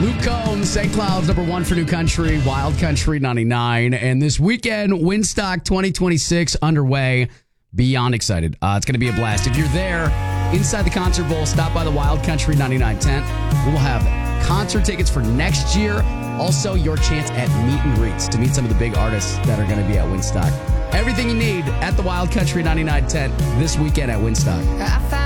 Luke Combs, St. Cloud's #1 for New Country, Wild Country 99. And this weekend, Winstock 2026 underway. Beyond excited. It's going to be a blast. If you're there inside the Concert Bowl, stop by the Wild Country 99 tent. We will have concert tickets for next year. Also, your chance at meet and greets to meet some of the big artists that are going to be at Winstock. Everything you need at the Wild Country 99 tent this weekend at Winstock.